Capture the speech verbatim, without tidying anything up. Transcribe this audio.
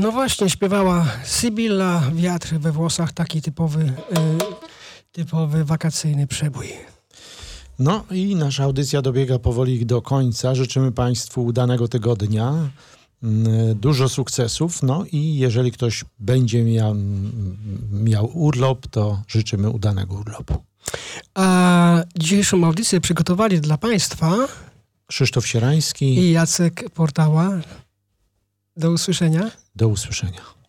No właśnie, śpiewała Sybilla, wiatr we włosach, taki typowy, y, typowy wakacyjny przebój. No i nasza audycja dobiega powoli do końca. Życzymy Państwu udanego tygodnia, dużo sukcesów. No i jeżeli ktoś będzie miał, miał urlop, to życzymy udanego urlopu. A dzisiejszą audycję przygotowali dla Państwa Krzysztof Sierański i Jacek Portała. Do usłyszenia. Do usłyszenia.